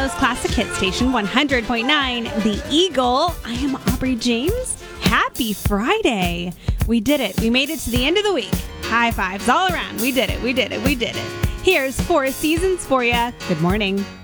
Toronto's classic hit station, 100.9, The Eagle. I am Aubrey James. Happy Friday. We did it. We made it to the end of the week. High fives all around. We did it. Here's 4 seasons for you. Good morning.